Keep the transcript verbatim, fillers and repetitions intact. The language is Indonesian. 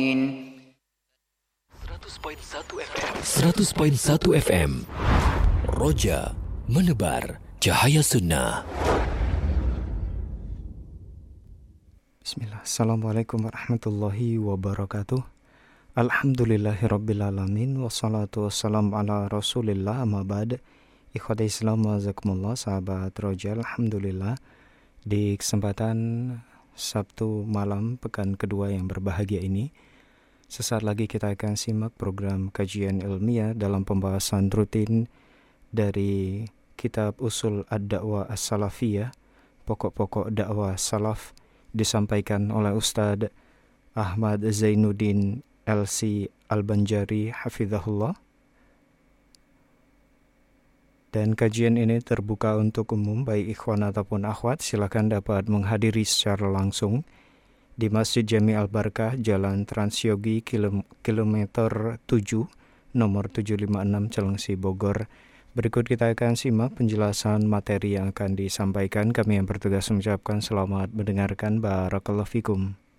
seratus koma satu F M Roja menebar cahaya sunnah. Bismillah. Assalamualaikum warahmatullahi wabarakatuh. Alhamdulillahirrabbilalamin. Wassalatu wassalamu ala rasulillah amma ba'd. Ikhwati Islam wazakumullah, sahabat Roja. Alhamdulillah, di kesempatan Sabtu malam pekan kedua yang berbahagia ini, sesaat lagi kita akan simak program kajian ilmiah dalam pembahasan rutin dari kitab Usul Ad-Da'wah As-Salafiyah, pokok-pokok dakwah salaf, disampaikan oleh Ustadz Ahmad Zainuddin L C Al-Banjari hafizahullah. Dan kajian ini terbuka untuk umum, baik ikhwan ataupun akhwat. Silakan dapat menghadiri secara langsung di Masjid Jami Al-Barkah, Jalan Transyogi, kilom, kilometer tujuh, nomor tujuh lima enam, Celengsi, Bogor. Berikut kita akan simak penjelasan materi yang akan disampaikan. Kami yang bertugas mengucapkan selamat mendengarkan. Barakallahu fikum.